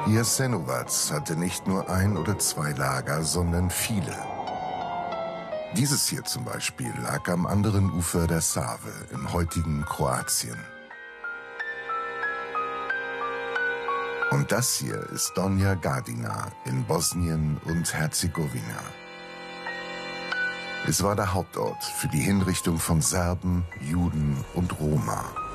Jasenovac hatte nicht nur ein oder zwei Lager, sondern viele. Dieses hier zum Beispiel lag am anderen Ufer der Save im heutigen Kroatien. Und das hier ist Donja Gradina in Bosnien und Herzegowina. Es war der Hauptort für die Hinrichtung von Serben, Juden und Roma.